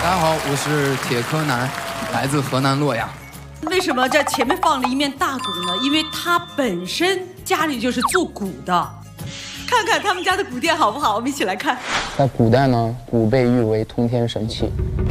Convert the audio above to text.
大家好，我是铁柯南，来自河南洛阳。 为什么这前面放了一面大鼓呢？因为他本身家里就是做鼓的。看看他们家的鼓店好不好？我们一起来看。 在古代呢，鼓被誉为通天神器，